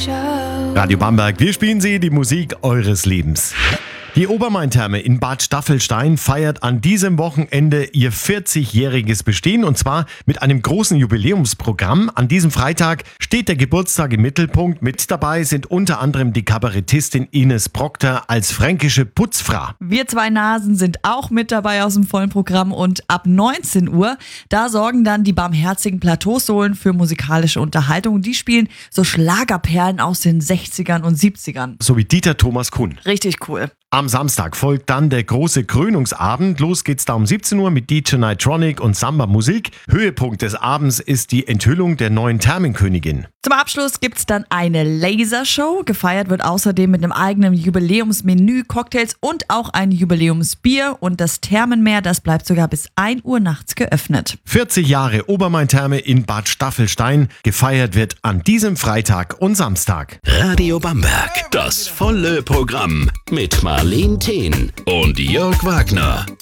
Radio Bamberg, wir spielen Sie die Musik eures Lebens. Die Obermain-Therme in Bad Staffelstein feiert an diesem Wochenende ihr 40-jähriges Bestehen und zwar mit einem großen Jubiläumsprogramm. An diesem Freitag steht der Geburtstag im Mittelpunkt. Mit dabei sind unter anderem die Kabarettistin Ines Proctor als fränkische Putzfrau. Wir zwei Nasen sind auch mit dabei aus dem vollen Programm und ab 19 Uhr, da sorgen dann die barmherzigen Plateausohlen für musikalische Unterhaltung. Die spielen so Schlagerperlen aus den 60ern und 70ern. So wie Dieter Thomas Kuhn. Richtig cool. Am Samstag folgt dann der große Krönungsabend. Los geht's da um 17 Uhr mit DJ Nitronic und Samba-Musik. Höhepunkt des Abends ist die Enthüllung der neuen Thermenkönigin. Zum Abschluss gibt's dann eine Lasershow. Gefeiert wird außerdem mit einem eigenen Jubiläumsmenü, Cocktails und auch ein Jubiläumsbier. Und das Thermenmeer, das bleibt sogar bis 1 Uhr nachts geöffnet. 40 Jahre Obermain-Therme in Bad Staffelstein. Gefeiert wird an diesem Freitag und Samstag. Radio Bamberg, das volle Programm mit Marleen Thehn und Jörg Wagner.